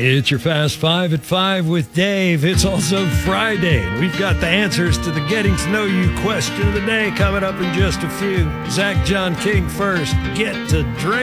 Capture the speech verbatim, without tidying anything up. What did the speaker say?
It's your Fast Five at Five with Dave. It's also Friday, and we've got the answers to the Getting to Know You question of the day coming up in just a few. Zach John King first. Get to drink.